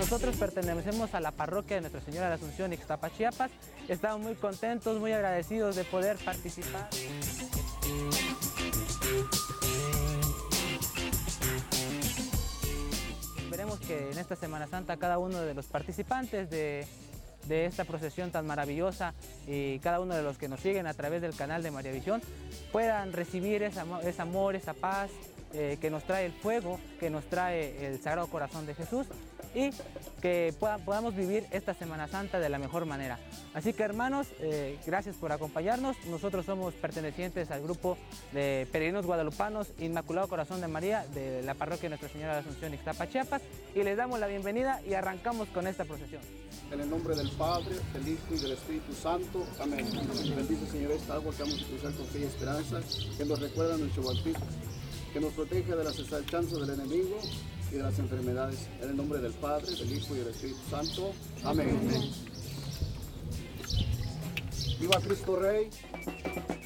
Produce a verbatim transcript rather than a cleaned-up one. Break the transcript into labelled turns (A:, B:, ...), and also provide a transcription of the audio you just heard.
A: Nosotros pertenecemos a la parroquia de Nuestra Señora de la Asunción, Ixtapa, Chiapas. Estamos muy contentos, muy agradecidos de poder participar. Esperemos que en esta Semana Santa cada uno de los participantes de, de esta procesión tan maravillosa y cada uno de los que nos siguen a través del canal de María Visión puedan recibir ese amor, ese amor, esa paz eh, que nos trae el fuego, que nos trae el Sagrado Corazón de Jesús, y que pueda, podamos vivir esta Semana Santa de la mejor manera. Así que, hermanos, eh, gracias por acompañarnos. Nosotros somos pertenecientes al grupo de peregrinos guadalupanos Inmaculado Corazón de María de la parroquia Nuestra Señora de la Asunción, Ixtapa, Chiapas, y les damos la bienvenida y arrancamos con esta procesión.
B: En el nombre del Padre, del Hijo y del Espíritu Santo. Amén. Bendice, Señor, esta agua que vamos a cruzar con fe y esperanza, que nos recuerda nuestro bautismo, que nos protege de las asechanzas del enemigo y de las enfermedades. En el nombre del Padre, del Hijo y del Espíritu Santo. Amén. Amén. ¡Viva Cristo Rey!